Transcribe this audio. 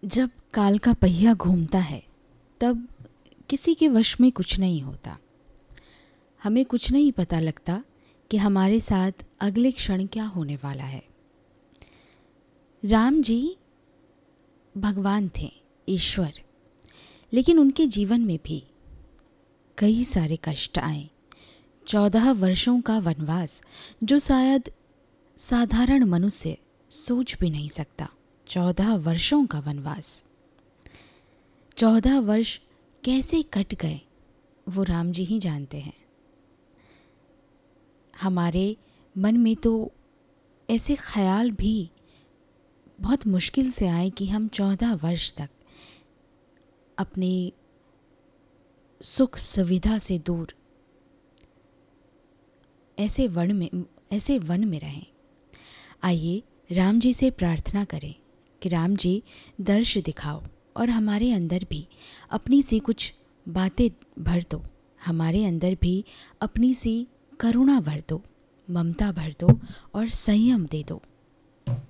जब काल का पहिया घूमता है तब किसी के वश में कुछ नहीं होता। हमें कुछ नहीं पता लगता कि हमारे साथ अगले क्षण क्या होने वाला है। राम जी भगवान थे, ईश्वर, लेकिन उनके जीवन में भी कई सारे कष्ट आए। 14 वर्षों का वनवास जो शायद साधारण मनुष्य सोच भी नहीं सकता। 14 वर्षों का वनवास, 14 वर्ष कैसे कट गए वो राम जी ही जानते हैं। हमारे मन में तो ऐसे ख्याल भी बहुत मुश्किल से आए कि हम 14 वर्ष तक अपनी सुख सुविधा से दूर ऐसे वन में रहें। आइए राम जी से प्रार्थना करें कि राम जी दर्श दिखाओ और हमारे अंदर भी अपनी सी कुछ बातें भर दो, हमारे अंदर भी अपनी सी करुणा भर दो, ममता भर दो और संयम दे दो।